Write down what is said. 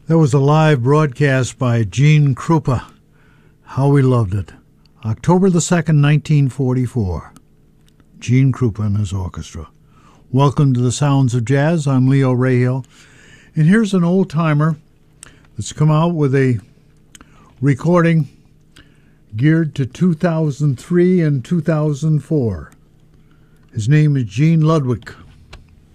That was a live broadcast by Gene Krupa. How we loved it. October the 2nd, 1944. Gene Krupa and his orchestra. Welcome to the Sounds of Jazz. I'm Leo Rahill. And here's an old-timer that's come out with a recording geared to 2003 and 2004. His name is Gene Ludwig.